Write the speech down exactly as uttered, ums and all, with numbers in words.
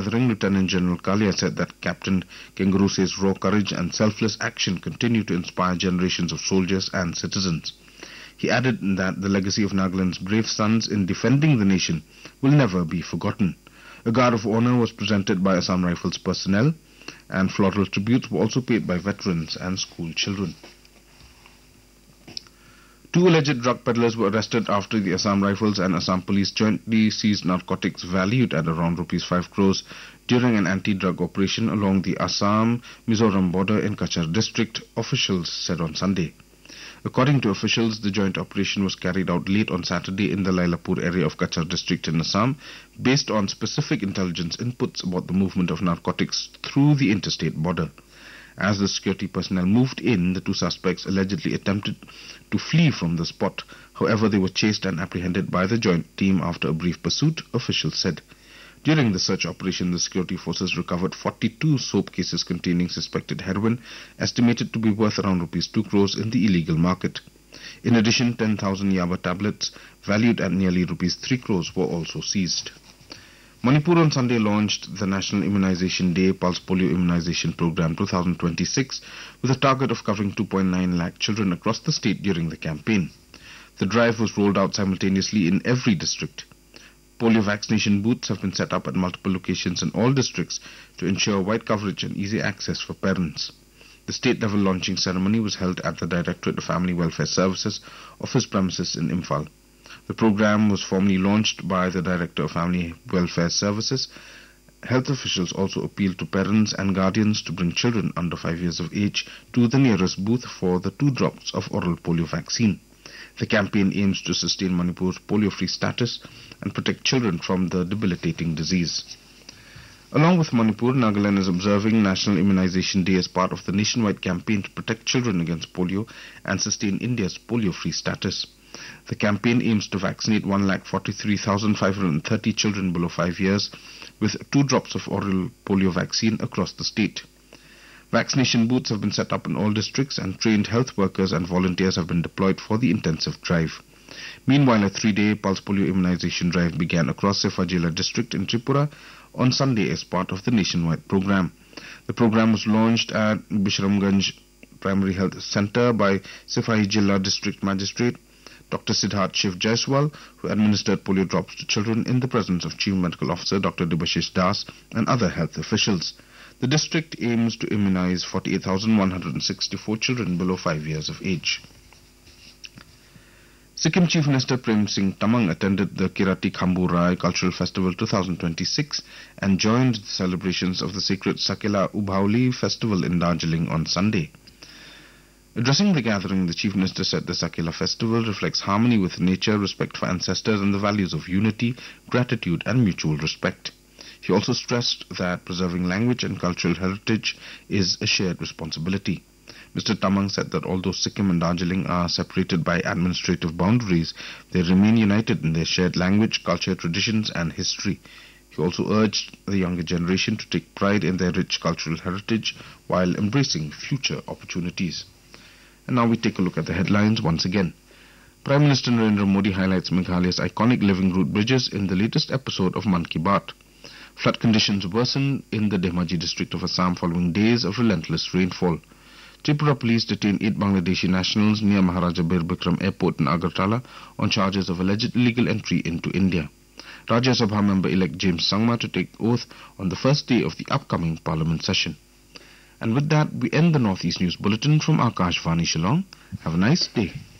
gathering, Lieutenant General Kalia said that Captain Kenguruse's raw courage and selfless action continue to inspire generations of soldiers and citizens. He added that the legacy of Nagaland's brave sons in defending the nation will never be forgotten. A guard of honor was presented by Assam Rifles personnel, and floral tributes were also paid by veterans and school children. Two alleged drug peddlers were arrested after the Assam Rifles and Assam Police jointly seized narcotics valued at around rupees five crores during an anti-drug operation along the Assam-Mizoram border in Kachar district, officials said on Sunday. According to officials, the joint operation was carried out late on Saturday in the Lailapur area of Kachar district in Assam, based on specific intelligence inputs about the movement of narcotics through the interstate border. As the security personnel moved in, the two suspects allegedly attempted to flee from the spot. However, they were chased and apprehended by the joint team after a brief pursuit, officials said. During the search operation, the security forces recovered forty-two soap cases containing suspected heroin, estimated to be worth around rupees two crores in the illegal market. In addition, ten thousand Yaba tablets, valued at nearly rupees three crores, were also seized. Manipur on Sunday launched the National Immunization Day Pulse Polio Immunization Program twenty twenty-six with a target of covering two point nine lakh children across the state during the campaign. The drive was rolled out simultaneously in every district. Polio vaccination booths have been set up at multiple locations in all districts to ensure wide coverage and easy access for parents. The state-level launching ceremony was held at the Directorate of Family Welfare Services office premises in Imphal. The program was formally launched by the Director of Family Welfare Services. Health officials also appealed to parents and guardians to bring children under five years of age to the nearest booth for the two drops of oral polio vaccine. The campaign aims to sustain Manipur's polio-free status and protect children from the debilitating disease. Along with Manipur, Nagaland is observing National Immunization Day as part of the nationwide campaign to protect children against polio and sustain India's polio-free status. The campaign aims to vaccinate one lakh forty-three thousand five hundred thirty children below five years with two drops of oral polio vaccine across the state. Vaccination booths have been set up in all districts and trained health workers and volunteers have been deployed for the intensive drive. Meanwhile, a three-day pulse polio immunization drive began across Sefajila district in Tripura on Sunday as part of the nationwide program. The program was launched at Bishramganj Primary Health Center by Sefajila District Magistrate Doctor Siddharth Shiv Jaiswal, who administered polio drops to children in the presence of Chief Medical Officer Doctor Debashish Das and other health officials. The district aims to immunize forty-eight thousand one hundred sixty-four children below five years of age. Sikkim Chief Minister Prem Singh Tamang attended the Kirati Khambu Rai Cultural Festival twenty twenty-six and joined the celebrations of the sacred Sakela Ubhauli festival in Darjeeling on Sunday. Addressing the gathering, the Chief Minister said the Sakela festival reflects harmony with nature, respect for ancestors and the values of unity, gratitude and mutual respect. He also stressed that preserving language and cultural heritage is a shared responsibility. Mister Tamang said that although Sikkim and Darjeeling are separated by administrative boundaries, they remain united in their shared language, culture, traditions and history. He also urged the younger generation to take pride in their rich cultural heritage while embracing future opportunities. And now we take a look at the headlines once again. Prime Minister Narendra Modi highlights Meghalaya's iconic living root bridges in the latest episode of Mann Ki Baat. Flood conditions worsened in the Dhemaji district of Assam following days of relentless rainfall. Tripura police detained eight Bangladeshi nationals near Maharaja Bir Bikram Airport in Agartala on charges of alleged illegal entry into India. Rajya Sabha member-elect James Sangma to take oath on the first day of the upcoming Parliament session. And with that, we end the Northeast News Bulletin from Akashvani Shillong. Have a nice day.